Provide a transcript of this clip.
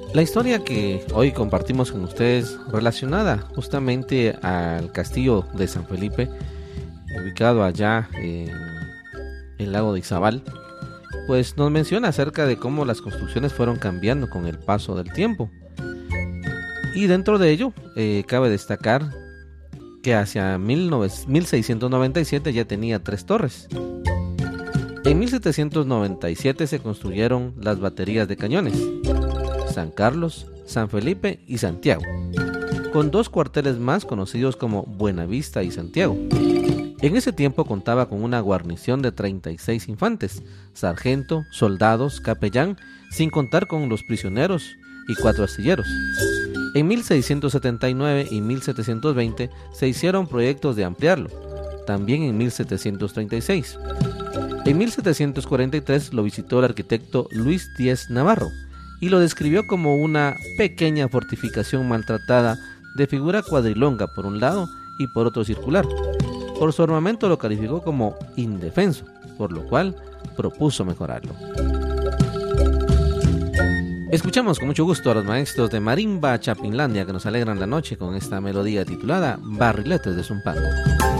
La historia que hoy compartimos con ustedes relacionada justamente al castillo de San Felipe, ubicado allá en el lago de Izabal, pues nos menciona acerca de cómo las construcciones fueron cambiando con el paso del tiempo. Y dentro de ello, cabe destacar que hacia 1697 ya tenía 3 torres. En 1797 se construyeron las baterías de cañones, San Carlos, San Felipe y Santiago, con 2 cuarteles más conocidos como Buenavista y Santiago. En ese tiempo contaba con una guarnición de 36 infantes, sargento, soldados, capellán, sin contar con los prisioneros y 4 artilleros. En 1679 y 1720 se hicieron proyectos de ampliarlo, también en 1736. En 1743 lo visitó el arquitecto Luis Díez Navarro y lo describió como una pequeña fortificación maltratada de figura cuadrilonga por un lado y por otro circular. Por su armamento lo calificó como indefenso, por lo cual propuso mejorarlo. Escuchamos con mucho gusto a los maestros de Marimba Chapinlandia que nos alegran la noche con esta melodía titulada Barriletes de Zumpango.